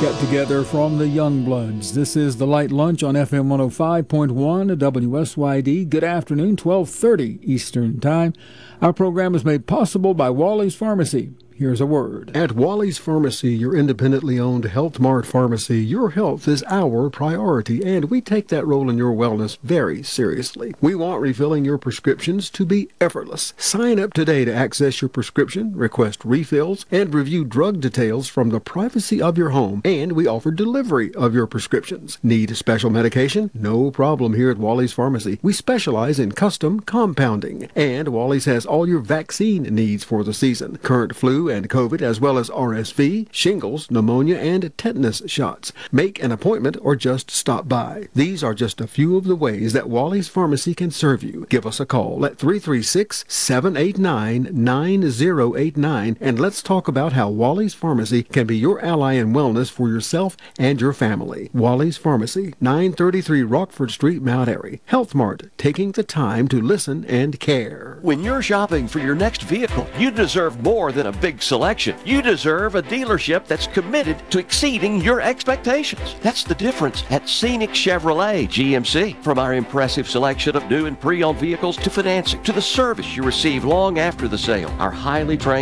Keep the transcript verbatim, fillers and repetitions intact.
Get together from the Youngbloods. This is the Light Lunch on F M one oh five point one W S Y D. Good afternoon, twelve thirty Eastern Time. Our program is made possible by Wally's Pharmacy. Here's a word. At Wally's Pharmacy, your independently owned Health Mart pharmacy, your health is our priority, and we take that role in your wellness very seriously. We want refilling your prescriptions to be effortless. Sign up today to access your prescription, request refills, and review drug details from the privacy of your home, and we offer delivery of your prescriptions. Need special medication? No problem here at Wally's Pharmacy. We specialize in custom compounding, and Wally's has all your vaccine needs for the season. Current flu and COVID, as well as R S V, shingles, pneumonia, and tetanus shots. Make an appointment or just stop by. These are just a few of the ways that Wally's Pharmacy can serve you. Give us a call at three three six, seven eight nine, nine zero eight nine, and let's talk about how Wally's Pharmacy can be your ally in wellness for yourself and your family. Wally's Pharmacy, nine thirty-three Rockford Street, Mount Airy. Health Mart, taking the time to listen and care. When you're shopping for your next vehicle, you deserve more than a big selection. You deserve a dealership that's committed to exceeding your expectations. That's the difference at Scenic Chevrolet G M C. From our impressive selection of new and pre-owned vehicles to financing to the service you receive long after the sale, our highly trained